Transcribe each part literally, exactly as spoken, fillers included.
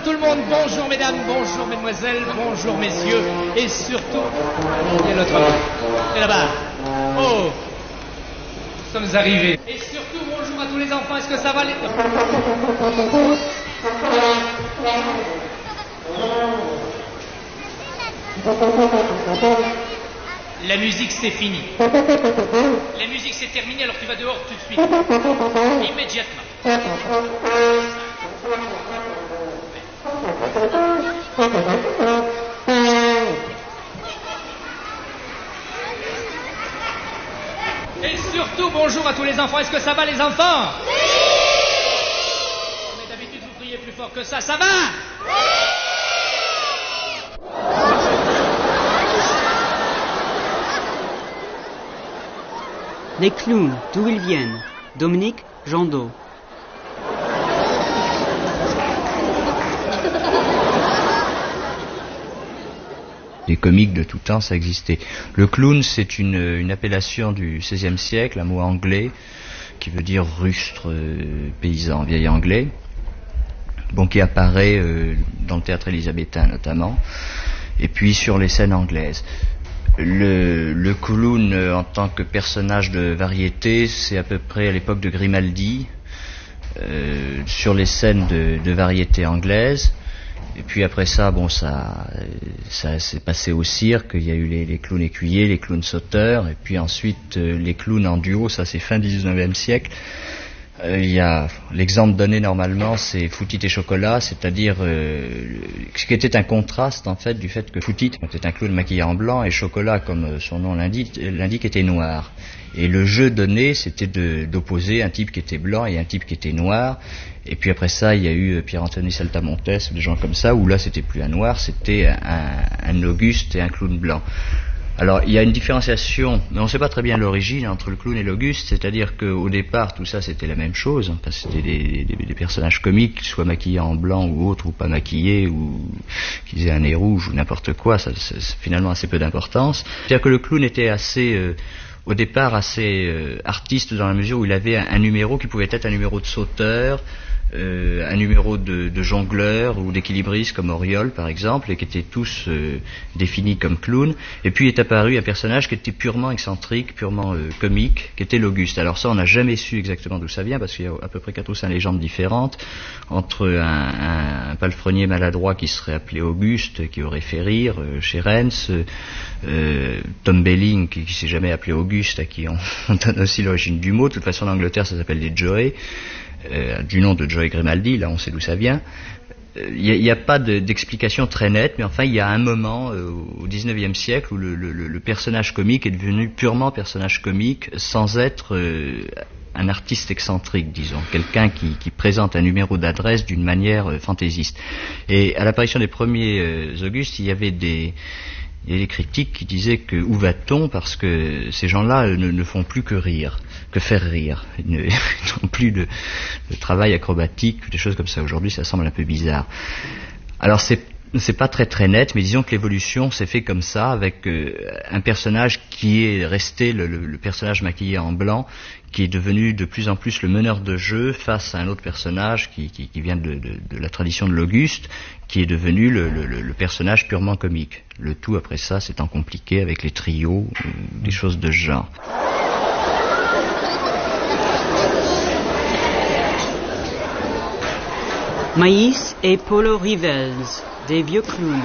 bonjour tout le monde, bonjour mesdames, bonjour mesdemoiselles, bonjour messieurs, et surtout, il y a notre ami, et là-bas, oh, nous sommes arrivés. Et surtout, bonjour à tous les enfants, est-ce que ça va les... La musique c'est fini. La musique c'est terminé, alors tu vas dehors tout de suite. Immédiatement. Et surtout, bonjour à tous les enfants. Est-ce que ça va les enfants? Oui. Mais d'habitude vous criez plus fort que ça. Ça va? Oui. Les clowns, d'où ils viennent? Dominique Jandot. Les comiques de tout temps, ça existait. Le clown, c'est une, une appellation du seizième siècle, un mot anglais, qui veut dire rustre, euh, paysan, vieil anglais, bon, qui apparaît euh, dans le théâtre élisabétain notamment, et puis sur les scènes anglaises. Le, le clown euh, en tant que personnage de variété, c'est à peu près à l'époque de Grimaldi, euh, sur les scènes de, de variété anglaise. Et puis après ça, bon, ça, ça s'est passé au cirque. Il y a eu les, les clowns écuyers, les clowns sauteurs, et puis ensuite euh, les clowns en duo. Ça, c'est fin dix-neuvième siècle. Euh, il y a l'exemple donné normalement, c'est Foutit et Chocolat, c'est-à-dire euh, ce qui était un contraste en fait du fait que Foutit était un clown maquillé en blanc et Chocolat, comme son nom l'indique, l'indique était noir. Et le jeu donné, c'était de, d'opposer un type qui était blanc et un type qui était noir. Et puis après ça, il y a eu Pierre-Anthony Saltamontes, des gens comme ça, où là, c'était plus un noir, c'était un, un Auguste et un clown blanc. Alors, il y a une différenciation, mais on ne sait pas très bien l'origine entre le clown et l'Auguste, c'est-à-dire qu'au départ, tout ça, c'était la même chose, parce que c'était des, des, des personnages comiques, qu'ils soient maquillés en blanc ou autre, ou pas maquillés, ou qu'ils aient un nez rouge, ou n'importe quoi, ça, c'est finalement assez peu d'importance. C'est-à-dire que le clown était assez... Euh, au départ assez euh, artiste dans la mesure où il avait un, un numéro qui pouvait être un numéro de sauteur, euh, un numéro de, de jongleur ou d'équilibriste comme Auriol par exemple, et qui étaient tous euh, définis comme clowns. Et puis est apparu un personnage qui était purement excentrique, purement euh, comique, qui était l'Auguste. Alors ça, on n'a jamais su exactement d'où ça vient, parce qu'il y a à peu près quatre ou cinq légendes différentes, entre un, un, un palefrenier maladroit qui serait appelé Auguste, qui aurait fait rire euh, chez Rennes, euh, Tom Belling qui, qui s'est jamais appelé Auguste, à qui on, on donne aussi l'origine du mot. De toute façon, en Angleterre, ça s'appelle les Joey, euh, du nom de Joey Grimaldi, là on sait d'où ça vient. Il n'y a, a pas de, d'explication très nette, mais enfin il y a un moment euh, au dix-neuvième siècle où le, le, le personnage comique est devenu purement personnage comique sans être euh, un artiste excentrique, disons, quelqu'un qui, qui présente un numéro d'adresse d'une manière euh, fantaisiste. Et à l'apparition des premiers euh, Augustes, il y avait des... Il y a des critiques qui disaient que où va-t-on, parce que ces gens-là ne, ne font plus que rire, que faire rire. Ils ne- ils n'ont plus de, de travail acrobatique, des choses comme ça. Aujourd'hui, ça semble un peu bizarre. Alors c'est c'est pas très très net, mais disons que l'évolution s'est fait comme ça, avec euh, un personnage qui est resté le, le, le personnage maquillé en blanc, qui est devenu de plus en plus le meneur de jeu face à un autre personnage qui, qui, qui vient de, de, de la tradition de l'Auguste, qui est devenu le, le, le personnage purement comique. Le tout après ça s'étant compliqué avec les trios, ou des choses de ce genre. Maïs et Polo Rivels, des vieux clowns.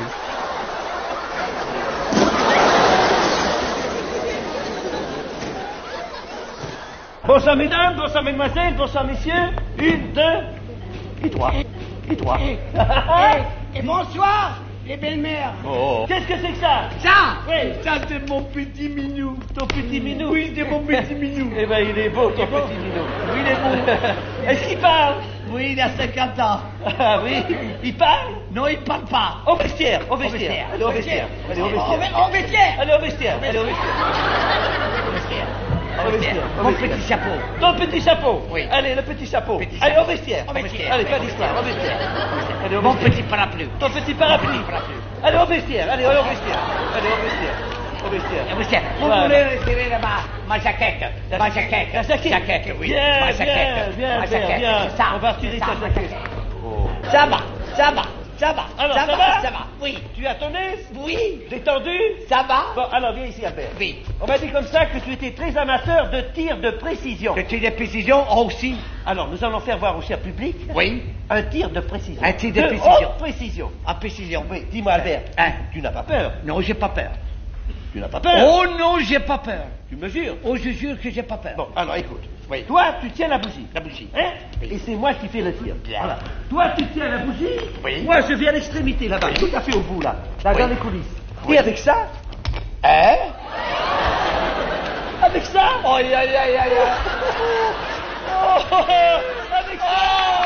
Bonsoir mesdames, bonsoir mesdemoiselles, bonsoir messieurs. Une, deux, et trois. Et trois. Et bonsoir, les belles-mères. Oh. Qu'est-ce que c'est que ça? Ça, Oui. ça c'est mon petit minou. Ton petit minou. Oui, c'est mon petit minou. Eh ben il est beau ton beau. petit minou. Oui, il est beau. Est-ce qu'il parle? Oui, il a cinquante ans. Ah oui. Il parle? Non, il parle pas. Au vestiaire, au Au vestiaire. Allez au vestiaire. Allez au Au vestiaire. ve- au vestiaire. Allez au vestiaire. Allez au vestiaire. Au vestiaire. Au vestiaire. Au Mon vestiaire. petit chapeau. Ton petit chapeau. Oui. Allez, le petit chapeau. Petit Allez, chapeau. au vestiaire. Au vestiaire. Allez, pas d'histoire, au vestiaire. Allez, au Mon vestiaire. petit parapluie. Ton petit parapluie. Mon petit parapluie. Allez, au vestiaire. Allez, au vestiaire. Allez, au vestiaire. Au vestiaire. Au vestiaire. Vous Voilà. voulez retirer ma, ma jaquette. La Ma jaquette. jaquette. La jaquette. Jaquette, oui. Bien, ma bien, jaquette. bien, ma bien, jaquette. bien. C'est ça. On va retirer c'est ta ça, ma jaquette. jaquette. Oh. Ça va, ça va. Ça va. Alors, ça, ça va, va ça va. Oui. Tu as ton nez Oui. détendu? Ça va. Bon, alors viens ici, Albert. Oui. On m'a dit comme ça que tu étais très amateur de tir de précision. Le tir de précision aussi. Alors, nous allons faire voir aussi à public Oui. un tir de précision. Un tir de de précision. haute précision. En précision. Oui, dis-moi, Albert, Hein? tu n'as pas peur? Non, j'ai pas peur. Tu n'as pas peur? Oh non, j'ai pas peur. Tu me jures? Oh, je jure que j'ai pas peur. Bon, alors écoute. Oui. Toi, tu tiens la bougie. La bougie. Hein? Oui. Et c'est moi qui fais le tir. Bien. Voilà. Toi, tu tiens la bougie. Oui. Moi, je vais à l'extrémité là-bas, tout à fait au bout là, là Oui. dans les coulisses. Oui. Et avec ça, Hein? avec ça, Oh, aïe, aïe, aïe, aïe. oh, oh, oh, avec ça,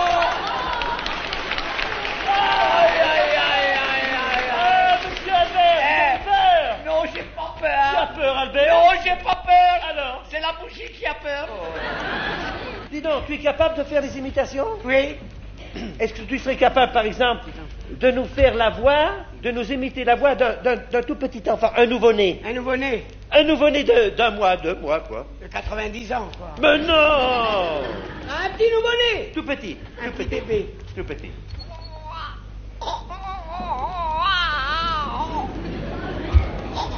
Aïe, aïe, aïe, aïe, aïe. ah, monsieur Albert, Eh. tu as peur. Non, j'ai pas Tu as peur. peur, Albert? Non, j'ai pas peur. Alors, C'est la bougie qui a peur. dis donc, tu es capable de faire des imitations? Oui. Est-ce que tu serais capable, par exemple, de nous faire la voix, de nous imiter la voix d'un, d'un- d'un tout petit enfant, un nouveau-né? Un nouveau-né Un nouveau-né de- d'un mois, deux mois, quoi. de quatre-vingt-dix ans, quoi. Mais non! Un petit nouveau-né. Tout petit, Un tout petit petit, bébé. tout petit.